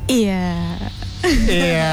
Iya. Iya.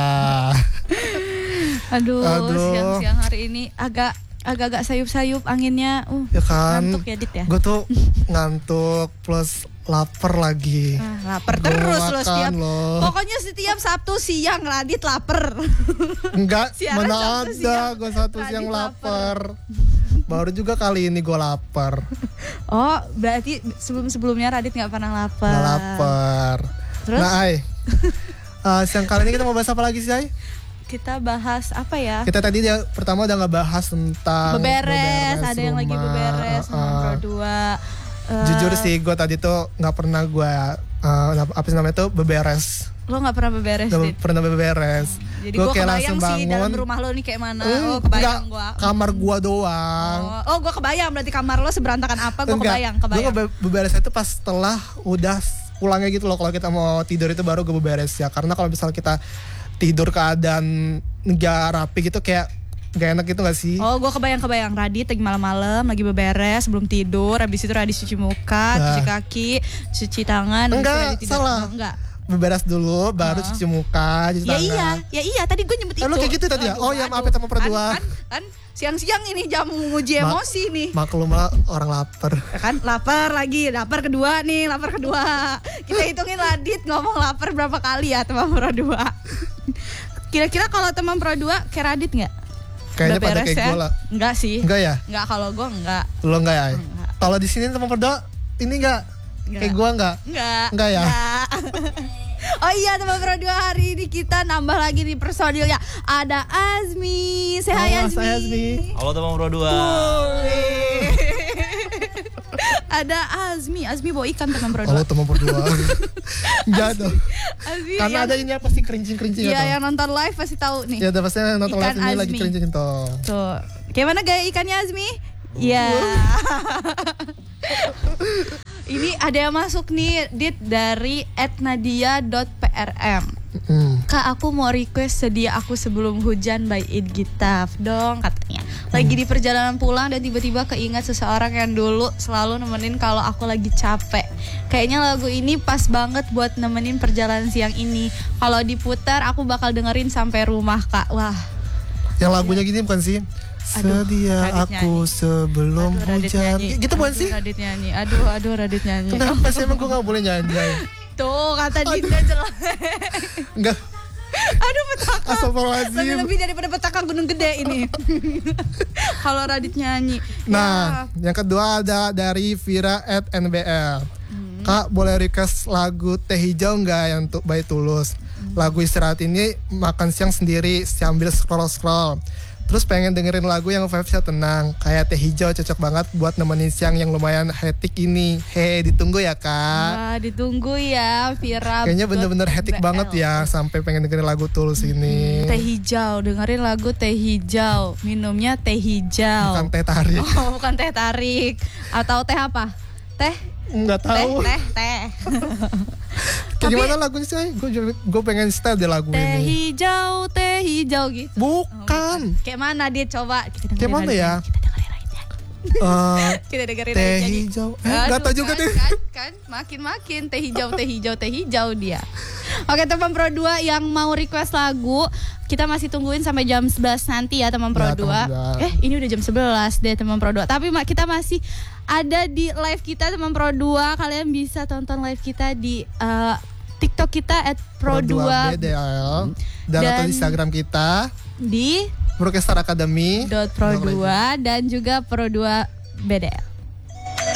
Aduh, siang-siang hari ini agak-agak sayup-sayup anginnya. Ya kan. Ngantuk ya Dit ya. Gue tuh ngantuk plus lapar lagi. Lapar terus lo setiap. Loh. Pokoknya setiap Sabtu siang Radit lapar. Enggak, Siaran mana Sabtu ada gue Sabtu Radit siang lapar. Baru juga kali ini gue lapar. Oh, berarti sebelum-sebelumnya Radit nggak pernah lapar. Nggak lapar. Terus? Nah, Ai. Siang kali ini kita mau bahas apa lagi sih, Ai? Kita bahas apa ya? Kita tadi pertama udah ngebahas tentang beberes ada yang lagi rumah. beberes Pro 2. Jujur sih gue tadi tuh nggak pernah gue apa sih namanya tuh beberes. Lo nggak pernah beberes? Gak pernah beberes. Jadi gue kebayang sih bangun, dalam rumah lo nih kayak mana. Kebayang gue. Kamar gue doang. Gue kebayang berarti kamar lo seberantakan apa. Gue kebayang. Gue beberes itu pas setelah udah pulangnya gitu loh. Kalau kita mau tidur itu baru gue beberes ya. Karena kalau misalnya kita tidur keadaan nggak rapi gitu kayak gak enak gitu gak sih? Oh, gue kebayang Radit lagi malam-malam lagi beberes sebelum tidur. Habis itu Radit cuci muka, cuci kaki, cuci tangan. Enggak, salah. Enggak. Beberes dulu, baru cuci muka, cuci tangan. Ya iya, tadi gue nyebut itu. Lu kayak gitu tadi ya? Oh ya, maaf ya teman Pro 2. Kan siang-siang ini jam nguji emosi nih. Maklum lah orang lapar. Kan lapar lagi, lapar kedua. Kita hitungin Radit ngomong lapar berapa kali ya teman Pro 2. Kira-kira kalau teman Pro 2 kayak Radit enggak? Kayaknya pada kayak gue lah. Enggak sih. Enggak ya? Enggak, kalau gue enggak. Lo enggak ya? Kalau di sini teman Pro 2 ini enggak? Kayak gue enggak? Enggak ya? Enggak. Oh iya teman Pro 2, hari ini kita nambah lagi nih personilnya. Ada Azmi. Hai Azmi. Halo teman Pro 2. Ada Azmi bawa ikan teman Pro 2. Halo teman Pro 2. Enggak dong. Karena ada ini apa sih kerincing-kerincing. Iya, yang nonton live pasti tahu nih. Ya udah pasti nonton live ini lagi kerincing tuh. Kayak mana gaya ikannya Azmi? Iya. Ini ada yang masuk nih Dit dari @nadia.prm. Kak, aku mau request sedia aku sebelum hujan by Id Gitaf dong katanya. Lagi di perjalanan pulang dan tiba-tiba keingat seseorang yang dulu selalu nemenin kalau aku lagi capek. Kayaknya lagu ini pas banget buat nemenin perjalanan siang ini. Kalau diputar aku bakal dengerin sampai rumah Kak. Wah. Yang lagunya gini bukan sih? Sedia aku sebelum hujan. Gitu bukan sih? Radit nyanyi. Aduh Radit nyanyi. Kenapa sih emang gue gak boleh nyanyi? Tuh kata Dinda jelas. Enggak. Aduh petaka. Astagfirullahaladzim. Lebih daripada petaka gunung gede ini. Kalau Radit nyanyi. Nah, yang kedua ada dari Vira @nbl. Kak, boleh request lagu Teh Hijau nggak yang by Tulus? Lagu istirahat ini makan siang sendiri sambil scroll. Terus pengen dengerin lagu yang vibes-nya tenang. Kayak Teh Hijau cocok banget buat nemenin siang yang lumayan hectic ini. Ditunggu ya Kak. Wah, ditunggu ya Vira. Kayaknya bener-bener hectic banget ya. Sampai pengen dengerin lagu Tulus ini. Teh Hijau, dengerin lagu Teh Hijau. Minumnya teh hijau. Bukan teh tarik. Oh, bukan teh tarik. Atau teh apa? Teh? Nggak tahu. Teh. Kayak gimana lagunya sih? Gue pengen style di lagu ini. Teh hijau gitu. Bukan. Kayak mana dia coba? Kayak mana ya? Kita dengerin Teh aja hijau. Gak tau juga deh. Kan makin teh hijau dia. Oke teman Pro 2 yang mau request lagu, kita masih tungguin sampai jam 11 nanti ya teman Pro 2. Ini udah jam 11 deh teman Pro 2. Tapi kita masih ada di live kita teman Pro 2. Kalian bisa tonton live kita di TikTok kita @pro2bdl dan atau di Instagram kita di Broadcaster Academy .pro2 dan juga Pro 2 BDL.